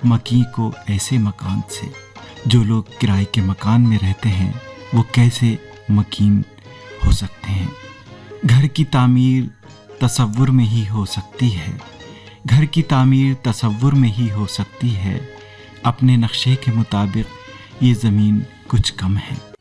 मकीन को ऐसे मकान से। जो लोग किराए के मकान में रहते हैं वो कैसे मकीन हो सकते हैं। घर की तामीर तसव्वुर में ही हो सकती है। घर की तामीर तसव्वुर में ही हो सकती है। अपने नक्शे के मुताबिक ये ज़मीन कुछ कम है।